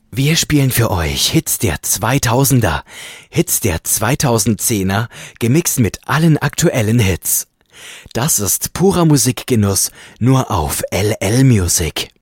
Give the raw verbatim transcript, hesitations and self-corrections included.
Wir spielen für euch Hits der zweitausender, Hits der zweitausendzehner, gemixt mit allen aktuellen Hits. Das ist purer Musikgenuss, nur auf L L Music.